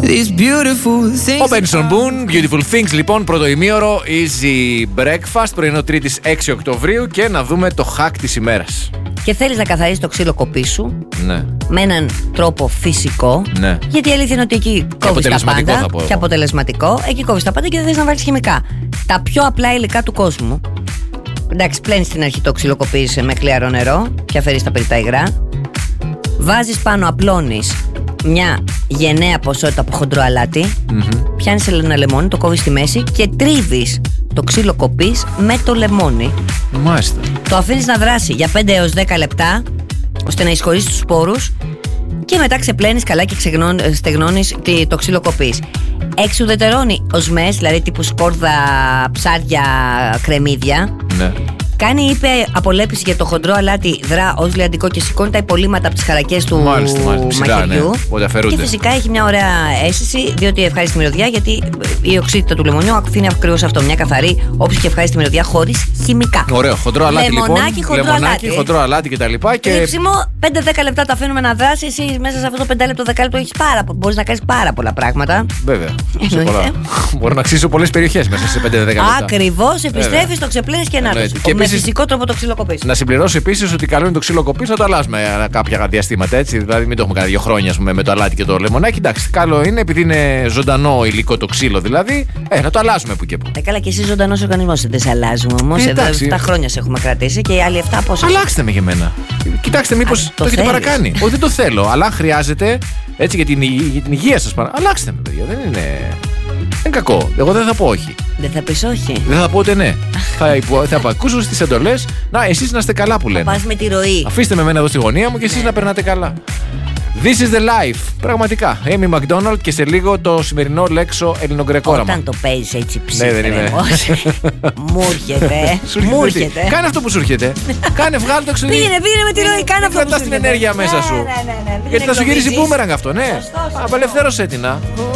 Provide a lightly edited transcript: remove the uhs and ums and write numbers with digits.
Ο Benson Boone, Beautiful Things, λοιπόν, πρώτο ημίωρο, Easy Breakfast, πρωινό Τρίτης 6 Οκτωβρίου και να δούμε το hack της ημέρας. Και θέλεις να καθαρίσεις το ξύλο κοπί σου, ναι, με έναν τρόπο φυσικό, ναι, γιατί η αλήθεια είναι ότι εκεί κόβεις τα πάντα και αποτελεσματικό, εκεί κόβεις τα πάντα και δεν θες να βάλεις χημικά. Τα πιο απλά υλικά του κόσμου. Εντάξει, πλένεις στην αρχή το ξύλο κοπί με χλιαρό νερό και αφαιρείς τα περιττά υγρά. Βάζεις πάνω, απλώνεις μια γενναία ποσότητα από χοντρό αλάτι. Πιάνεις ένα λεμόνι, το κόβεις στη μέση και τρίβεις το ξύλο κοπής με το λεμόνι. Μάλιστα. Το αφήνεις να δράσει για 5 έως 10 λεπτά, ώστε να εισχωρήσει τους σπόρους. Και μετά ξεπλένεις καλά και στεγνώνεις το ξύλο κοπής. Εξουδετερώνει οσμές, δηλαδή τύπου σκόρδα, ψάρια, κρεμμύδια. Ναι. Κάνει, είπε, απολέπιση για το χοντρό αλάτι, δρά ως λιαντικό και σηκώνει τα υπολείμματα από τις χαρακές του μαχαιριού. Ναι, και φυσικά έχει μια ωραία αίσθηση, διότι ευχάριστη μυρωδιά, γιατί η οξύτητα του λεμονιού αφήνει ακριβώς αυτό, μια καθαρή, όψη και ευχάριστη μυρωδιά χωρίς χημικά. Ωραίο, χοντρό αλάτι λεμονάκι, λοιπόν. Λεμονάκι, χοντρό αλάτι κτλ. Ρίψιμο, 5-10 λεπτά το αφήνουμε να δράσει. Εσύ μέσα σε αυτό το 5 λεπτό, 10 λεπτό μπορείς να κάνεις πάρα πολλά πράγματα. Βέβαια. Μπορώ να αξίσω πολλές περιοχές μέσα σε 5-10 λεπτά. Ακριβώς, επιστρέφεις, το ξεπλένεις και να με φυσικό τρόπο το ξύλο κοπής. Να συμπληρώσω επίσης ότι καλό είναι το ξύλο κοπής να το αλλάζουμε κάποια διαστήματα, έτσι. Δηλαδή μην το έχουμε κάνει 2 χρόνια με το αλάτι και το λεμονάκι. Εντάξει, καλό είναι επειδή είναι ζωντανό υλικό το ξύλο δηλαδή, να το αλλάζουμε που και που. Καλά, και εσύ ζωντανός οργανισμός, δεν σε αλλάζουμε όμως. Εδώ 7 χρόνια σε έχουμε κρατήσει και οι άλλοι 7 πόσο. Αλλάξτε με για μένα. Κοιτάξτε, μήπως το έχετε παρακάνει. Όχι, δεν το θέλω, αλλά αν χρειάζεται έτσι για την υγεία σας, αλλάξτε με, παιδιά. Δεν είναι κακό. Εγώ δεν θα πω όχι. Δεν θα πεις όχι. Δεν θα πω ούτε ναι. Θα ακούσω στις εντολές. Να, εσείς να είστε καλά που λένε. Θα πας με τη ροή. Αφήστε με εμένα εδώ στη γωνία μου και εσείς να περνάτε καλά. This is the life. Πραγματικά. Amy McDonald και σε λίγο το σημερινό λέξο ελληνογκρεκόραμα. Όταν το παίζεις έτσι ψήφι. Ναι, δεν είναι. Μου έρχεται. Μου έρχεται. Κάνε αυτό που σου έρχεται. Κάνε, βγάλε το εξωτερικό. Πήγαινε με τη ροή. Κάνε αυτό που σου έρχεται. Κρατάς την ενέργεια μέσα σου. Γιατί θα σου γυρίσει μπούμεραγκ αυτό, ναι. Απελευθέρωσέ την.